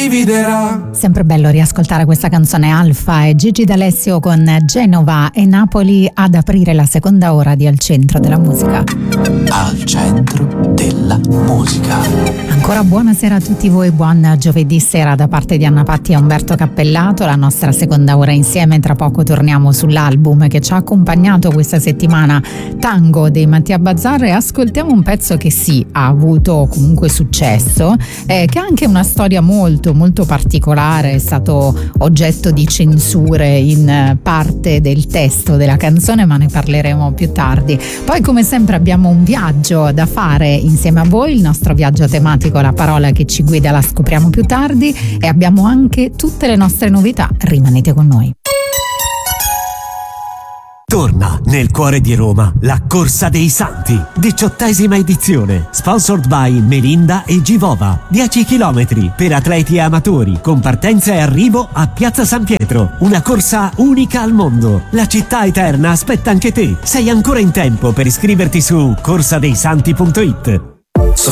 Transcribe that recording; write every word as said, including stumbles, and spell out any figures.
dividerà. Sempre bello riascoltare questa canzone. Alfa e Gigi D'Alessio con Genova e Napoli ad aprire la seconda ora di Al Centro della Musica. Al centro della musica. Ancora buonasera a tutti voi, buon giovedì sera da parte di Anna Patti e Umberto Cappellato, la nostra seconda ora insieme. Tra poco torniamo sull'album che ci ha accompagnato questa settimana, Tango dei Mattia Bazar, e ascoltiamo un pezzo che sì, ha avuto comunque successo, eh, che ha anche una storia molto molto particolare, è stato oggetto di censure in parte del testo della canzone, ma ne parleremo più tardi. Poi come sempre abbiamo un viaggio da fare insieme a voi, il nostro viaggio tematico, la parola che ci guida la scopriamo più tardi, e abbiamo anche tutte le nostre novità. Rimanete con noi. Torna nel cuore di Roma la Corsa dei Santi, diciottesima edizione, sponsored by Melinda e Givova. dieci chilometri per atleti e amatori, con partenza e arrivo a Piazza San Pietro. Una corsa unica al mondo. La città eterna aspetta anche te. Sei ancora in tempo per iscriverti su corsa dei santi punto it.